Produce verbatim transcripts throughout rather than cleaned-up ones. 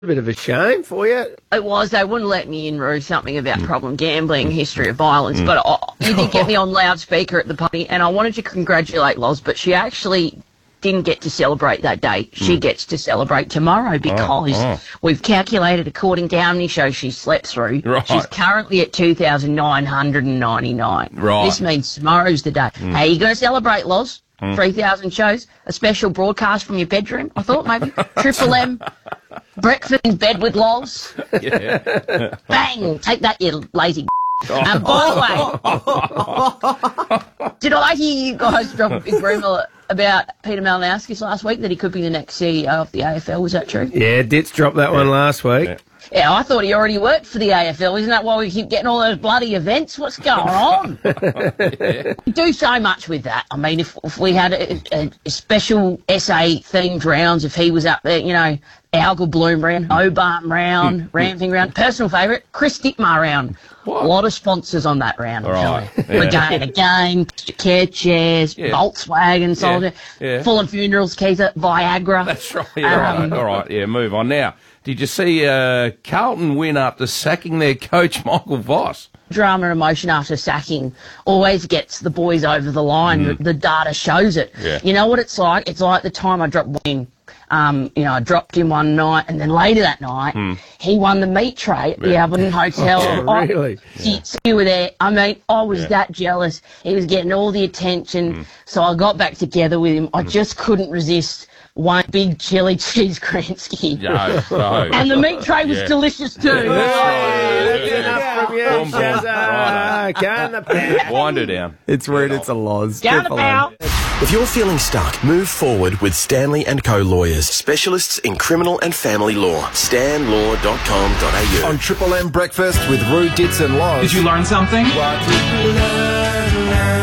A bit of a shame for you. It was. They wouldn't let me in, Roo, something about mm. problem gambling, history of violence. Mm. But oh, you did get me on loudspeaker at the party, and I wanted to congratulate Loz, but she actually didn't get to celebrate that day. She mm. gets to celebrate tomorrow because oh, oh. we've calculated, according to how many shows she slept through, right. she's currently at two thousand nine hundred ninety-nine. Right. This means tomorrow's the day. Mm. How are you going to celebrate, Loz? Mm. three thousand shows? A special broadcast from your bedroom? I thought maybe. Triple M. Breakfast in bed with Loz. Yeah. Bang! Take that, you lazy. Oh. Um, by the way, did I hear you guys drop a big rumour about Peter Malinowskis last week that he could be the next C E O of the A F L? Was that true? Yeah, Ditz dropped that yeah. one last week. Yeah. Yeah, I thought he already worked for the A F L. Isn't that why we keep getting all those bloody events? What's going on? yeah. We do so much with that. I mean, if, if we had a, a, a special S A-themed rounds, if he was up there, you know, Algal Bloom round, Hobart round, Ramping round. Personal favourite, Chris Dittmar round. What? A lot of sponsors on that round. All right. We're going again, care chairs, yeah. Volkswagen, Soldier, yeah. yeah. Fulham Funerals, Keitha, Viagra. That's right. Yeah, um, right. All right. Yeah, move on now. Did you see uh, Carlton win after sacking their coach, Michael Voss? Drama and emotion after sacking always gets the boys over the line. Mm. The, the data shows it. Yeah. You know what it's like? It's like the time I dropped Wing. Um, you know, I dropped him one night, and then later that night, mm. he won the meat tray at the yeah. Alberton Hotel. Oh, really? Yeah. So you were there. I mean, I was yeah. that jealous. He was getting all the attention. Mm. So I got back together with him. I mm. just couldn't resist one big chili cheese Kransky. No, no. And the meat tray was yeah. delicious too. Yeah. That's yeah. enough from you, Shazza. Wind her down. It's rude, it's a Loz. Down the pal. If you're feeling stuck, move forward with Stanley and Co Lawyers, specialists in criminal and family law. stan law dot com dot a u. On Triple M Breakfast with Roo, Ditz and Loz. Did you learn something? What did we learn?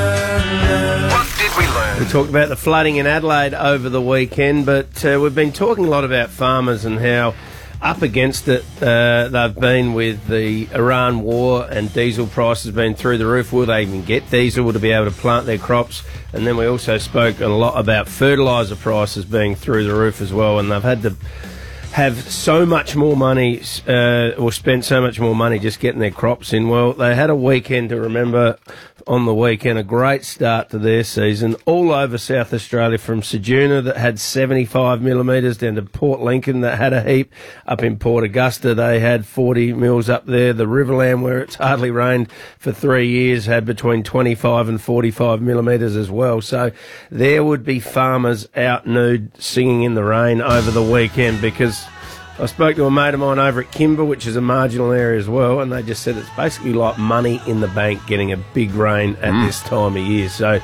What did we learn? We talked about the flooding in Adelaide over the weekend, but uh, we've been talking a lot about farmers and how up against it uh, they've been with the Iran war, and diesel prices been through the roof. Will they even get diesel to be able to plant their crops? And then we also spoke a lot about fertiliser prices being through the roof as well, and they've had to have so much more money uh, or spent so much more money just getting their crops in. Well, they had a weekend to remember on the weekend, a great start to their season all over South Australia, from Ceduna that had seventy-five millimetres down to Port Lincoln that had a heap. Up in Port Augusta they had forty mils up there. The Riverland, where it's hardly rained for three years, had between twenty-five and forty-five millimetres as well. So there would be farmers out nude singing in the rain over the weekend, because I spoke to a mate of mine over at Kimber, which is a marginal area as well, and they just said it's basically like money in the bank getting a big rain at mm. this time of year. So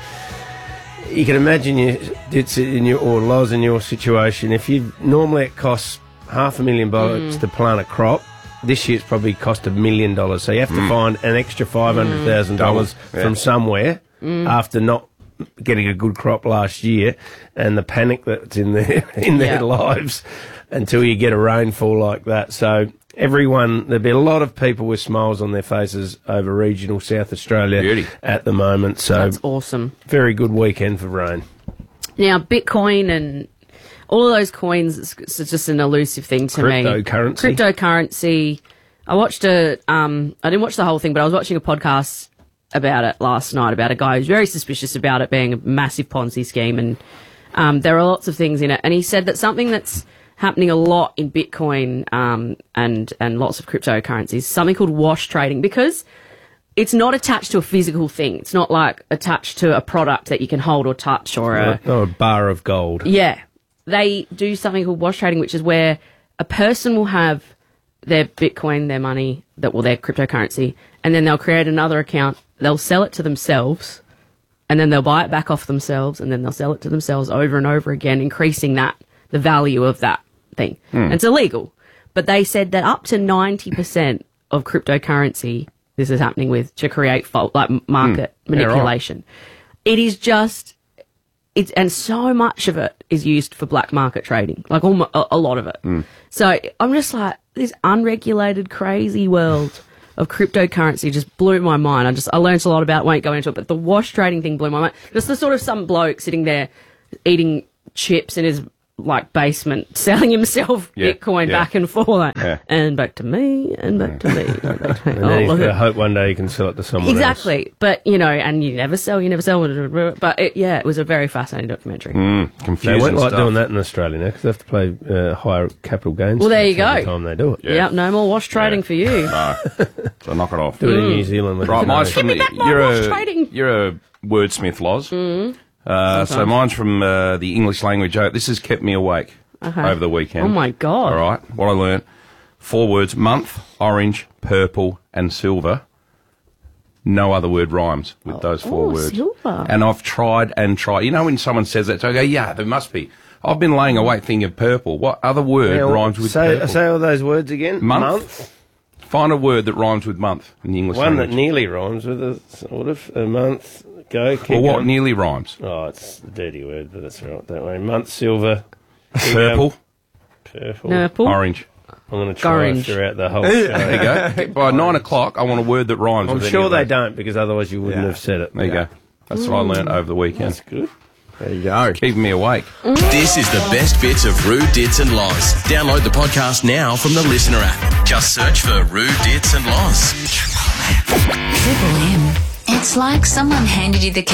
you can imagine you did in your, or Loz, in your situation, if you normally it costs half a million bucks mm. to plant a crop, this year it's probably cost a million dollars. So you have to mm. find an extra five hundred thousand dollars mm. yeah. from somewhere mm. after not getting a good crop last year, and the panic that's in their in their yeah. lives until you get a rainfall like that. So everyone, there'll be a lot of people with smiles on their faces over regional South Australia Beauty. At the moment. So that's awesome. Very good weekend for rain. Now, Bitcoin and all of those coins, it's, it's just an elusive thing to me. Cryptocurrency. Cryptocurrency. I watched a, um, I didn't watch the whole thing, but I was watching a podcast about it last night, about a guy who's very suspicious about it being a massive Ponzi scheme, and um, there are lots of things in it. And he said that something that's happening a lot in Bitcoin um, and and lots of cryptocurrencies, something called wash trading, because it's not attached to a physical thing. It's not like attached to a product that you can hold or touch, or a, or a bar of gold. Yeah, they do something called wash trading, which is where a person will have their Bitcoin, their money, that well, their cryptocurrency, and then they'll create another account. They'll sell it to themselves, and then they'll buy it back off themselves, and then they'll sell it to themselves over and over again, increasing that the value of that thing. Mm. And it's illegal. But they said that up to ninety percent of cryptocurrency, this is happening with, to create fault, like market mm. manipulation. Yeah, right. It is just, it's, and so much of it is used for black market trading, like almost, a, a lot of it. Mm. So I'm just like, this unregulated, crazy world of cryptocurrency just blew my mind. I just, I learned a lot about it, won't go into it, but the wash trading thing blew my mind. Just the sort of some bloke sitting there eating chips in his like basement selling himself Yeah, Bitcoin yeah. back and forth, like, Yeah. and back to me, and back to me, and back to me. And Oh, then he's look got at- to hope one day you can sell it to someone else. exactly. But, you know, and you never sell, you never sell. But, it, yeah, it was a very fascinating documentary. Mm, They confusing won't like stuff. doing that in Australia now because they have to play uh, higher capital gains. Well, there tax you every go. time they do it. Yeah. Yep, no more wash trading Yeah. for you. No. So knock it off. Do it in New Zealand. let Right, us mine's know. from me the, back my you're wash a trading. you're a wordsmith, Loz. Mm. Uh, so mine's from uh, the English language. Uh, This has kept me awake Okay. over the weekend. Oh, my God. All right, what I learnt: four words: month, orange, purple, and silver. No other word rhymes with those four oh, words. silver. And I've tried and tried. You know when someone says that, so I go, yeah, there must be. I've been laying awake thinking of purple. What other word Now, rhymes with say, purple? say all those words again. Month. Find a word that rhymes with month in the English One language. that nearly rhymes with a sort of a month. Go. Keep well, what going. nearly rhymes? Oh, it's a dirty word, but that's right. That way. Month, silver, Purple, purple. Purple. orange. I'm going to try Orange. throughout the whole show. There you go. By nine o'clock, I want a word that rhymes. I'm with any sure of they those. don't because otherwise you wouldn't Yeah. have said it. There you go. That's what I learnt over the weekend. That's good. There you go. Keeping me awake. This is the best bits of Rue, Dits and Loz. Download the podcast now from the Listener app. Just search for Rue, Dits and Loz. Triple M. It's like someone handed you the key